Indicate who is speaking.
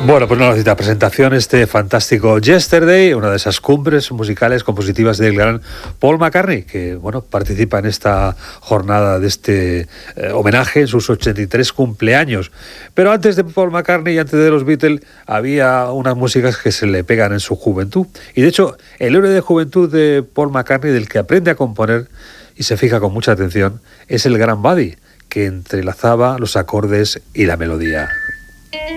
Speaker 1: Bueno, pues no necesita presentación este fantástico Yesterday, una de esas cumbres musicales compositivas del gran Paul McCartney, que bueno, participa en esta jornada de este homenaje en sus 83 cumpleaños. Pero antes de Paul McCartney y antes de los Beatles había unas músicas que se le pegan en su juventud. Y de hecho, el héroe de juventud de Paul McCartney, del que aprende a componer y se fija con mucha atención, es el gran Buddy, que entrelazaba los acordes y la melodía.